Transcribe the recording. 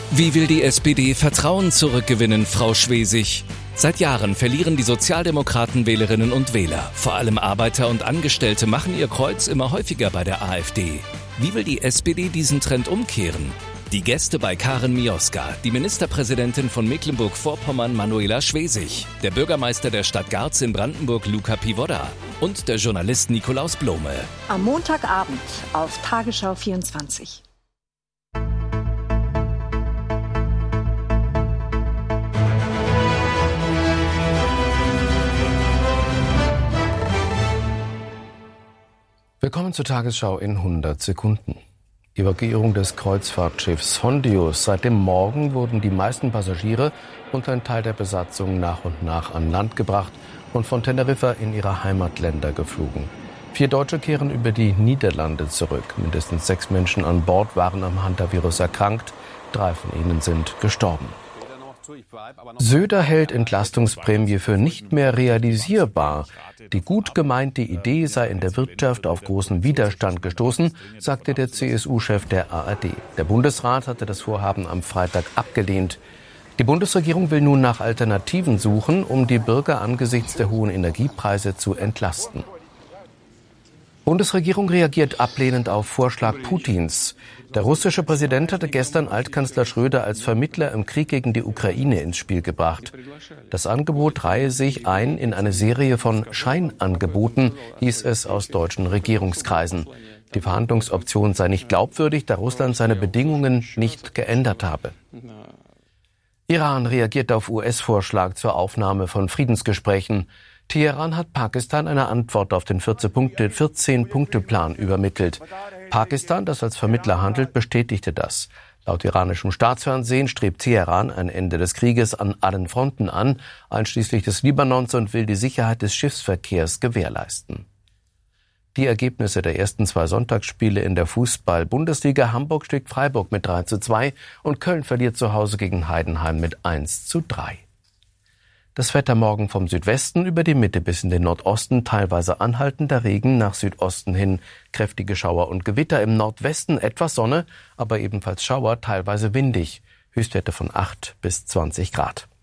Wie will die SPD Vertrauen zurückgewinnen, Frau Schwesig? Seit Jahren verlieren die Sozialdemokraten Wählerinnen und Wähler. Vor allem Arbeiter und Angestellte machen ihr Kreuz immer häufiger bei der AfD. Wie will die SPD diesen Trend umkehren? Die Gäste bei Karin Mioska, die Ministerpräsidentin von Mecklenburg-Vorpommern Manuela Schwesig, der Bürgermeister der Stadt Garz in Brandenburg Luca Pivoda und der Journalist Nikolaus Blome. Am Montagabend auf Tagesschau 24. Willkommen zur Tagesschau in 100 Sekunden. Evakuierung des Kreuzfahrtschiffs Hondius. Seit dem Morgen wurden die meisten Passagiere und ein Teil der Besatzung nach und nach an Land gebracht und von Teneriffa in ihre Heimatländer geflogen. 4 Deutsche kehren über die Niederlande zurück. Mindestens 6 Menschen an Bord waren am Hantavirus erkrankt. 3 von ihnen sind gestorben. Söder hält Entlastungsprämie für nicht mehr realisierbar. Die gut gemeinte Idee sei in der Wirtschaft auf großen Widerstand gestoßen, sagte der CSU-Chef der ARD. Der Bundesrat hatte das Vorhaben am Freitag abgelehnt. Die Bundesregierung will nun nach Alternativen suchen, um die Bürger angesichts der hohen Energiepreise zu entlasten. Bundesregierung reagiert ablehnend auf Vorschlag Putins. Der russische Präsident hatte gestern Altkanzler Schröder als Vermittler im Krieg gegen die Ukraine ins Spiel gebracht. Das Angebot reihe sich ein in eine Serie von Scheinangeboten, hieß es aus deutschen Regierungskreisen. Die Verhandlungsoption sei nicht glaubwürdig, da Russland seine Bedingungen nicht geändert habe. Iran reagiert auf US-Vorschlag zur Aufnahme von Friedensgesprächen. Teheran hat Pakistan eine Antwort auf den 14-Punkte-Plan übermittelt. Pakistan, das als Vermittler handelt, bestätigte das. Laut iranischem Staatsfernsehen strebt Teheran ein Ende des Krieges an allen Fronten an, einschließlich des Libanons, und will die Sicherheit des Schiffsverkehrs gewährleisten. Die Ergebnisse der ersten 2 Sonntagsspiele in der Fußball-Bundesliga: Hamburg schlägt Freiburg mit 3:2 und Köln verliert zu Hause gegen Heidenheim mit 1:3. Das Wetter morgen vom Südwesten über die Mitte bis in den Nordosten, teilweise anhaltender Regen, nach Südosten hin kräftige Schauer und Gewitter, im Nordwesten etwas Sonne, aber ebenfalls Schauer, teilweise windig. Höchstwerte von 8 bis 20 Grad.